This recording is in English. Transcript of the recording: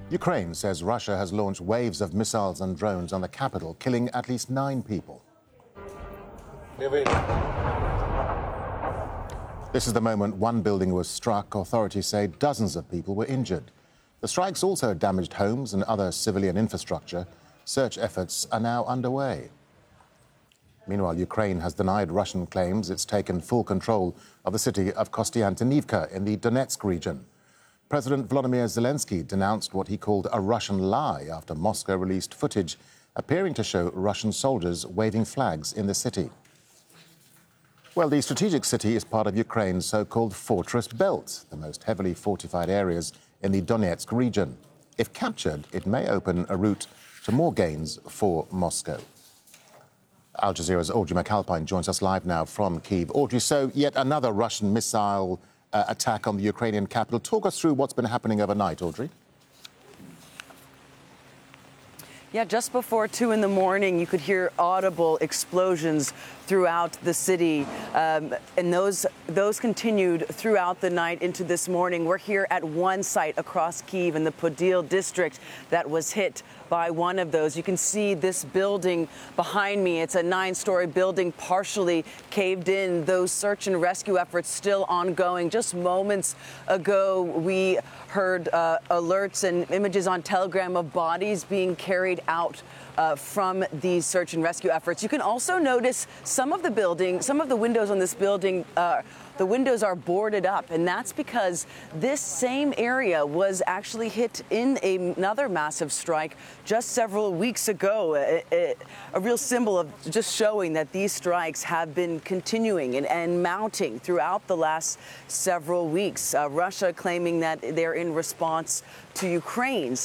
Ukraine says Russia has launched waves of missiles and drones on the capital, killing at least 9 people. This is the moment one building was struck. Authorities say dozens of people were injured. The strikes also damaged homes and other civilian infrastructure. Search efforts are now underway. Meanwhile, Ukraine has denied Russian claims it's taken full control of the city of Kostiantynivka in the Donetsk region. President Volodymyr Zelensky denounced what he called a Russian lie after Moscow released footage appearing to show Russian soldiers waving flags in the city. Well, the strategic city is part of Ukraine's so-called Fortress Belt, the most heavily fortified areas in the Donetsk region. If captured, it may open a route to more gains for Moscow. Al Jazeera's Audrey McAlpine joins us live now from Kyiv. Audrey, so yet another Russian missile attack on the Ukrainian capital. Talk us through what's been happening overnight, Audrey. Yeah, just before 2 in the morning, you could hear audible explosions throughout the city, and those continued throughout the night into this morning. We're here at one site across Kyiv in the Podil district that was hit by one of those. You can see this building behind me. It's a 9-story building partially caved in. Those search and rescue efforts still ongoing. Just moments ago, we heard alerts and images on Telegram of bodies being carried out from these search and rescue efforts. You can also notice some of the windows on this building, the windows are boarded up, and that's because this same area was actually hit in another massive strike just several weeks ago. A real symbol of just showing that these strikes have been continuing and mounting throughout the last several weeks. Russia claiming that they're in response to Ukraine's